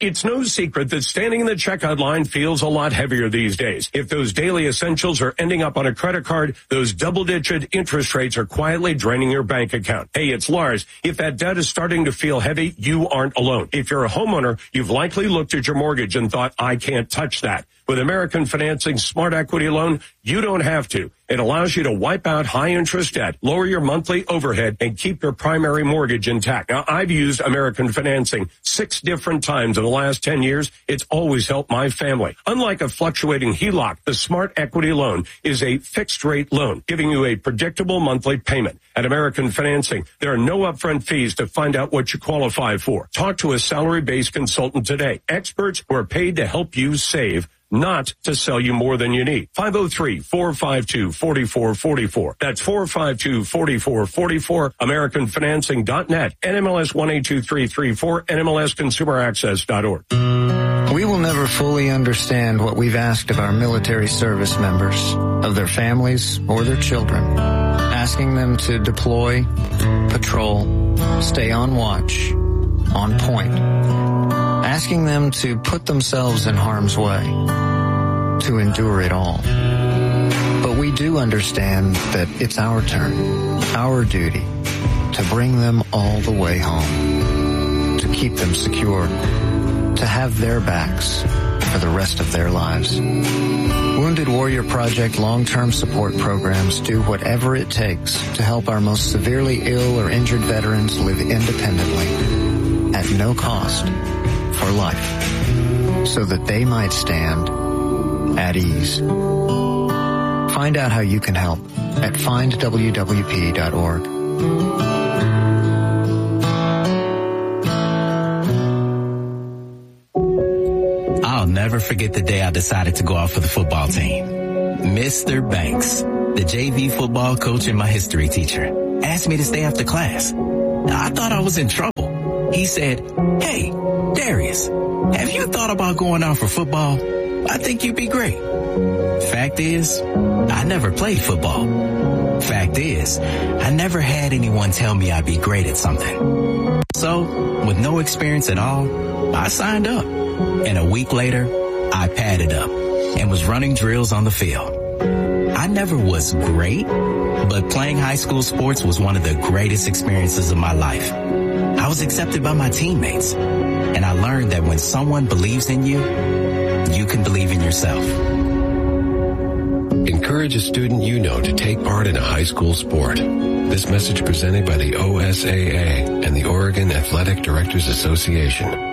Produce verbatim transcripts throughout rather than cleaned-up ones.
It's no secret that standing in the checkout line feels a lot heavier these days. If those daily essentials are ending up on a credit card, those double-digit interest rates are quietly draining your bank account. Hey, it's Lars. If that debt is starting to feel heavy, you aren't alone. If you're a homeowner, you've likely looked at your mortgage and thought, I can't touch that. With American Financing's Smart Equity Loan, you don't have to. It allows you to wipe out high-interest debt, lower your monthly overhead, and keep your primary mortgage intact. Now, I've used American Financing six different times in the last ten years. It's always helped my family. Unlike a fluctuating H E L O C, the Smart Equity Loan is a fixed-rate loan, giving you a predictable monthly payment. At American Financing, there are no upfront fees to find out what you qualify for. Talk to a salary-based consultant today. Experts who are paid to help you save, not to sell you more than you need. five oh three, four five two, four four four four. That's four five two, four four four four. American Financing dot net. N M L S one eight two three three four. N M L S consumer access dot org. We will never fully understand what we've asked of our military service members, of their families or their children. Asking them to deploy, patrol, stay on watch, on point. Asking them to put themselves in harm's way, to endure it all. But we do understand that it's our turn, our duty, to bring them all the way home, to keep them secure, to have their backs for the rest of their lives. Wounded Warrior Project long-term support programs do whatever it takes to help our most severely ill or injured veterans live independently, at no cost, for life, so that they might stand at ease. Find out how you can help at find w w p dot org. I'll never forget the day I decided to go out for the football team. Mister Banks, the J V football coach and my history teacher, asked me to stay after class. I thought I was in trouble. He said, "Hey, Darius, have you thought about going out for football? I think you'd be great." Fact is, I never played football. Fact is, I never had anyone tell me I'd be great at something. So, with no experience at all, I signed up. And a week later, I padded up and was running drills on the field. I never was great, but playing high school sports was one of the greatest experiences of my life. I was accepted by my teammates, and I learned that when someone believes in you, you can believe in yourself. Encourage a student you know to take part in a high school sport. This message presented by the O S A A and the Oregon Athletic Directors Association.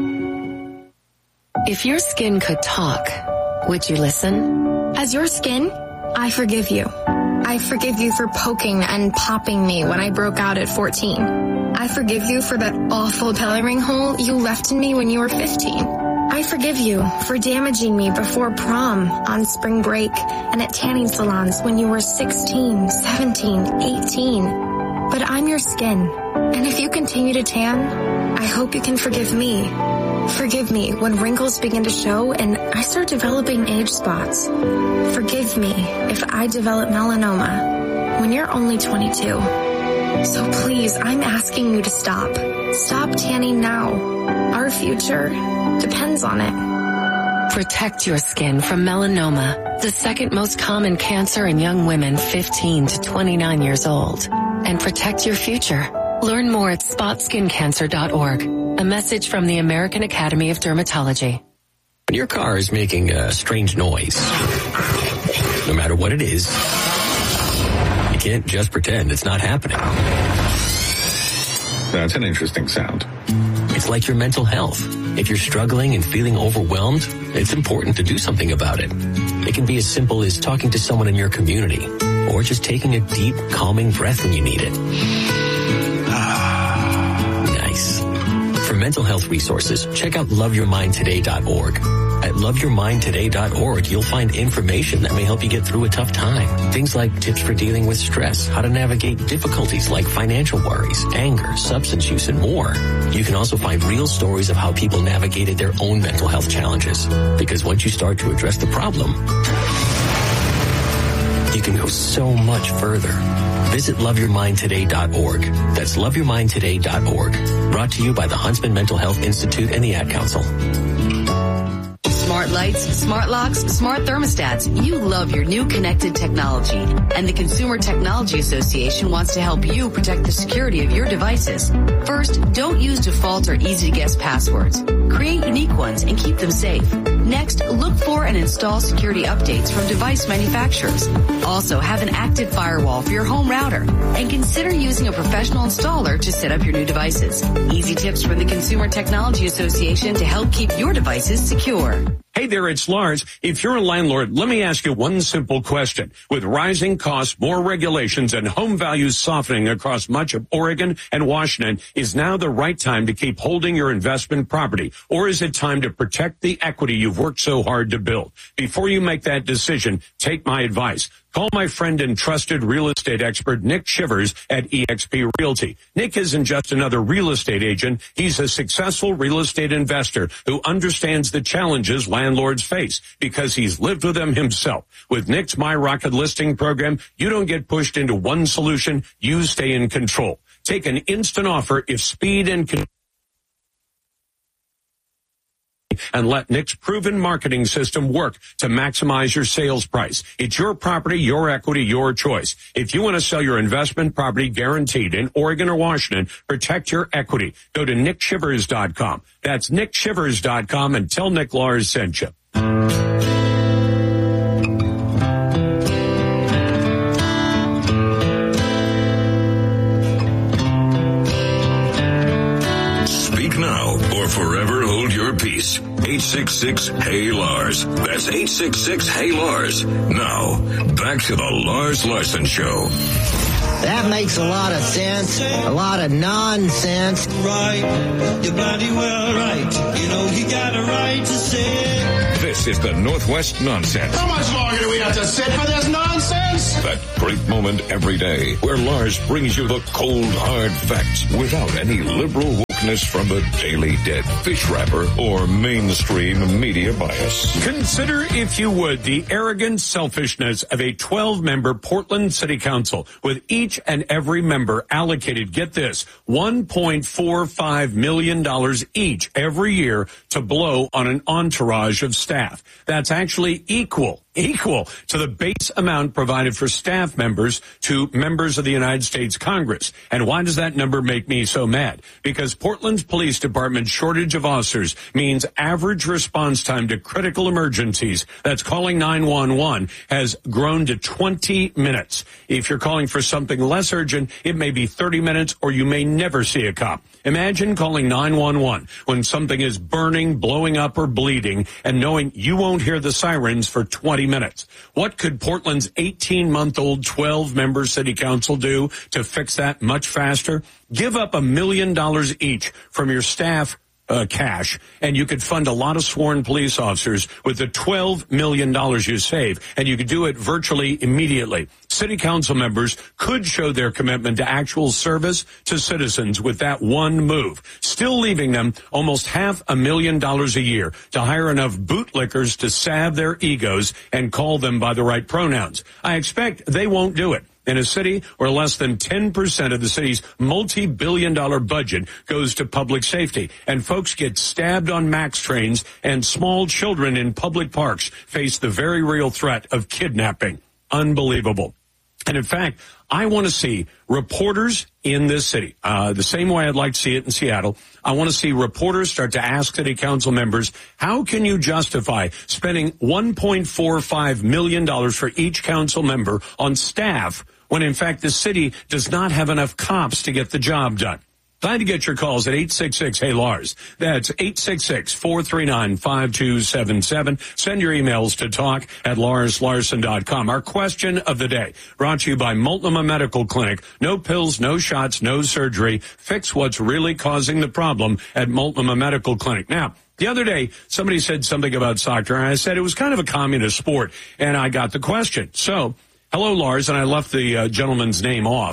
If your skin could talk, would you listen? As your skin, I forgive you. I forgive you for poking and popping me when I broke out at fourteen. I forgive you for that awful coloring hole you left in me when you were fifteen. I forgive you for damaging me before prom, on spring break, and at tanning salons when you were sixteen, seventeen, eighteen. But I'm your skin, and if you continue to tan, I hope you can forgive me. Forgive me when wrinkles begin to show and I start developing age spots. Forgive me if I develop melanoma when you're only twenty-two. So please, I'm asking you to stop. Stop tanning now. Our future depends on it. Protect your skin from melanoma, the second most common cancer in young women fifteen to twenty-nine years old. And protect your future. Learn more at spot skin cancer dot org. A message from the American Academy of Dermatology. When your car is making a strange noise, no matter what it is, you can't just pretend it's not happening. That's an interesting sound. It's like your mental health. If you're struggling and feeling overwhelmed, it's important to do something about it. It can be as simple as talking to someone in your community, or just taking a deep, calming breath when you need it. Nice. For mental health resources, check out love your mind today dot org. At love your mind today dot org, you'll find information that may help you get through a tough time. Things like tips for dealing with stress, how to navigate difficulties like financial worries, anger, substance use, and more. You can also find real stories of how people navigated their own mental health challenges. Because once you start to address the problem, you can go so much further. Visit love your mind today dot org. That's love your mind today dot org. Brought to you by the Huntsman Mental Health Institute and the Ad Council. Smart lights, smart locks, smart thermostats. You love your new connected technology. And the Consumer Technology Association wants to help you protect the security of your devices. First, don't use default or easy-to-guess passwords. Create unique ones and keep them safe. Next, look for and install security updates from device manufacturers. Also, have an active firewall for your home router. And consider using a professional installer to set up your new devices. Easy tips from the Consumer Technology Association to help keep your devices secure. Hey there, it's Lars. If you're a landlord, let me ask you one simple question. With rising costs, more regulations, and home values softening across much of Oregon and Washington, is now the right time to keep holding your investment property? Or is it time to protect the equity you've worked so hard to build? Before you make that decision, take my advice. Call my friend and trusted real estate expert, Nick Shivers at E X P Realty. Nick isn't just another real estate agent. He's a successful real estate investor who understands the challenges landlords face because he's lived with them himself. With Nick's My Rocket listing program, you don't get pushed into one solution. You stay in control. Take an instant offer if speed and control. And let Nick's proven marketing system work to maximize your sales price. It's your property, your equity, your choice. If you want to sell your investment property guaranteed in Oregon or Washington, protect your equity. Go to nick shivers dot com. That's nick shivers dot com and tell Nick Lars sent you. Speak now or forever hold your peace. eight six six, Hey Lars. That's eight six six, Hey Lars. Now, back to the Lars Larson Show. That makes a lot of sense. A lot of nonsense. Right. You're bloody well right. You know you got a right to say. This is the Northwest Nonsense. How much longer do we have to sit for this nonsense? That great moment every day where Lars brings you the cold, hard facts without any liberal wokeness from the Daily Dead, fish wrapper, or mainstream media bias. Consider, if you would, the arrogant selfishness of a twelve-member Portland City Council, with each and every member allocated, get this, one point four five million dollars each every year to blow on an entourage of staff. That's actually equal. equal to the base amount provided for staff members to members of the United States Congress. And why does that number make me so mad? Because Portland's police department's shortage of officers means average response time to critical emergencies, that's calling nine one one, has grown to twenty minutes. If you're calling for something less urgent, it may be thirty minutes or you may never see a cop. Imagine calling nine one one when something is burning, blowing up, or bleeding, and knowing you won't hear the sirens for twenty minutes. What could Portland's eighteen-month-old twelve-member city council do to fix that much faster? Give up a million dollars each from your staff Uh, cash, and you could fund a lot of sworn police officers with the twelve million dollars you save, and you could do it virtually immediately. City council members could show their commitment to actual service to citizens with that one move, still leaving them almost half a million dollars a year to hire enough bootlickers to salve their egos and call them by the right pronouns. I expect they won't do it. In a city where less than ten percent of the city's multi-billion dollar budget goes to public safety, and folks get stabbed on MAX trains, and small children in public parks face the very real threat of kidnapping. Unbelievable. And in fact, I want to see reporters in this city, uh, the same way I'd like to see it in Seattle. I want to see reporters start to ask city council members, how can you justify spending one point four five million dollars for each council member on staff when, in fact, the city does not have enough cops to get the job done? Glad to get your calls at eight six six, Hey Lars. That's eight six six, four three nine, five two seven seven. Send your emails to talk at lars larson dot com. Our question of the day, brought to you by Multnomah Medical Clinic. No pills, no shots, no surgery. Fix what's really causing the problem at Multnomah Medical Clinic. Now, the other day, somebody said something about soccer, and I said it was kind of a communist sport, and I got the question. So, hello, Lars, and I left the uh, gentleman's name off.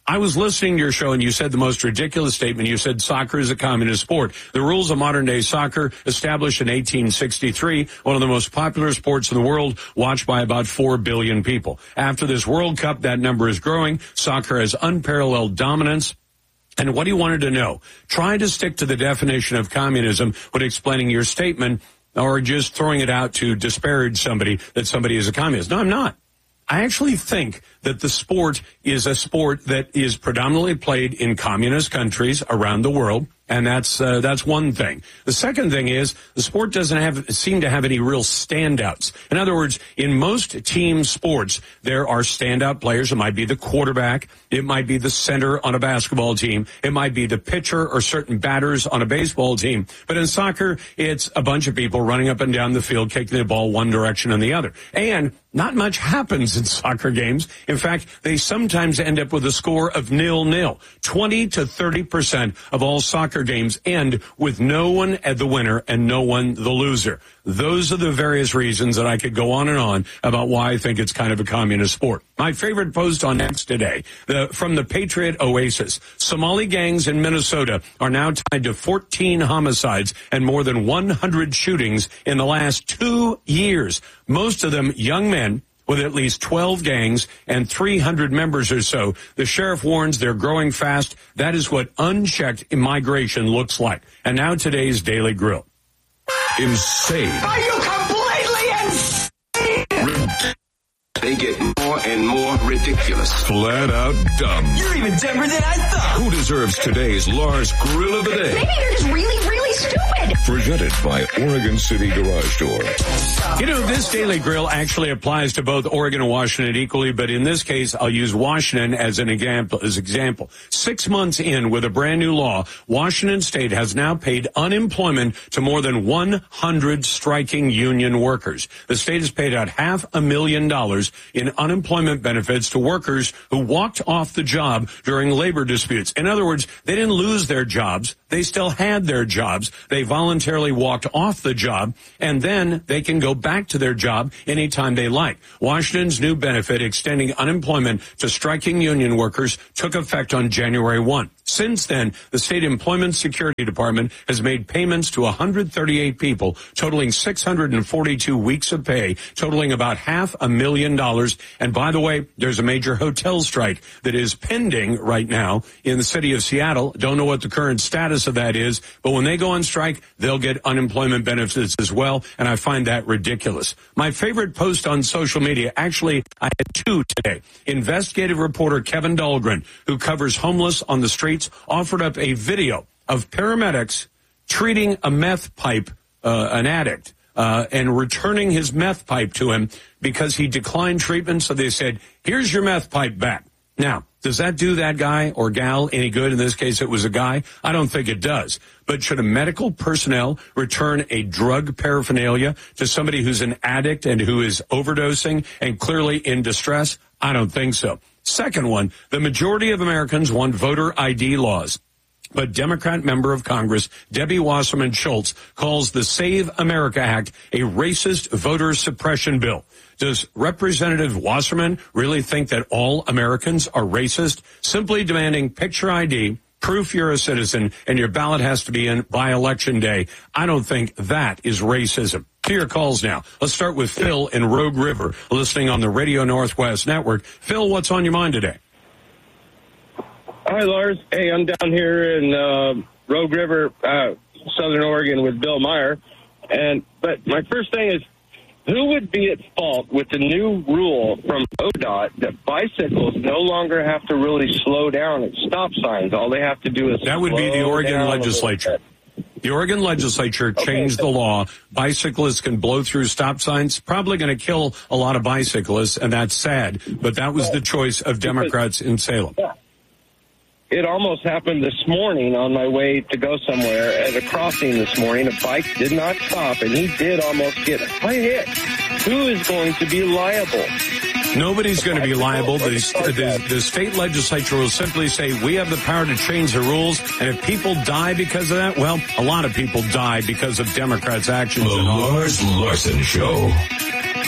I was listening to your show and you said the most ridiculous statement. You said soccer is a communist sport. The rules of modern day soccer, established in eighteen sixty-three, one of the most popular sports in the world, watched by about four billion people. After this World Cup, that number is growing. Soccer has unparalleled dominance. And what he wanted to know, try to stick to the definition of communism when explaining your statement, or just throwing it out to disparage somebody that somebody is a communist. No, I'm not. I actually think that the sport is a sport that is predominantly played in communist countries around the world, and that's uh, that's one thing. The second thing is the sport doesn't have seem to have any real standouts. In other words, in most team sports, there are standout players. It might be the quarterback. It might be the center on a basketball team. It might be the pitcher or certain batters on a baseball team. But in soccer, it's a bunch of people running up and down the field, kicking the ball one direction and the other. And not much happens in soccer games. In fact, they sometimes end up with a score of nil-nil. twenty to thirty percent of all soccer games end with no one at the winner and no one the loser. Those are the various reasons that I could go on and on about why I think it's kind of a communist sport. My favorite post on X today, the, from the Patriot Oasis. Somali gangs in Minnesota are now tied to fourteen homicides and more than one hundred shootings in the last two years. Most of them young men with at least twelve gangs and three hundred members or so. The sheriff warns they're growing fast. That is what unchecked immigration looks like. And now today's Daily Grill. Insane. Are you completely insane? They get more and more ridiculous. Flat out dumb. You're even dumber than I thought. Who deserves today's Lars Grill of the Day? Maybe they're just really, really stupid. Presented by Oregon City Garage Door. You know, this Daily Grill actually applies to both Oregon and Washington equally, but in this case, I'll use Washington as an example. As example, six months in with a brand new law, Washington State has now paid unemployment to more than one hundred striking union workers. The state has paid out half a million dollars in unemployment benefits to workers who walked off the job during labor disputes. In other words, they didn't lose their jobs. They still had their jobs. They voluntarily walked off the job, and then they can go back to their job anytime they like. Washington's new benefit extending unemployment to striking union workers took effect on January first. Since then, the State Employment Security Department has made payments to one hundred thirty-eight people, totaling six hundred forty-two weeks of pay, totaling about half a million dollars. And by the way, there's a major hotel strike that is pending right now in the city of Seattle. Don't know what the current status of that is, but when they go on strike, they'll get unemployment benefits as well, and I find that ridiculous. My favorite post on social media, actually, I had two today. Investigative reporter Kevin Dahlgren, who covers homeless on the streets, offered up a video of paramedics treating a meth pipe, uh, an addict, uh, and returning his meth pipe to him because he declined treatment. So they said, here's your meth pipe back. Now, does that do that guy or gal any good? In this case, it was a guy. I don't think it does. But should a medical personnel return a drug paraphernalia to somebody who's an addict and who is overdosing and clearly in distress? I don't think so. Second one, the majority of Americans want voter I D laws. But Democrat member of Congress Debbie Wasserman Schultz calls the Save America Act a racist voter suppression bill. Does Representative Wasserman really think that all Americans are racist? Simply demanding picture I D, proof you're a citizen, and your ballot has to be in by Election Day. I don't think that is racism. To your calls now. Let's start with Phil in Rogue River, listening on the Radio Northwest Network. Phil, what's on your mind today? Hi, Lars. Hey, I'm down here in uh, Rogue River, uh, Southern Oregon with Bill Meyer. And but my first thing is, who would be at fault with the new rule from O D O T that bicycles no longer have to really slow down at stop signs? All they have to do is that would be the Oregon legislature. The Oregon legislature changed the law. Bicyclists can blow through stop signs. Probably going to kill a lot of bicyclists, and that's sad. But that was the choice of Democrats in Salem. Yeah. It almost happened this morning on my way to go somewhere at a crossing this morning. A bike did not stop, and he did almost get hit. Who is going to be liable? Nobody's going to be liable. The, the, the state legislature will simply say, we have the power to change the rules, and if people die because of that, well, a lot of people die because of Democrats' actions. The Lars Larson Show.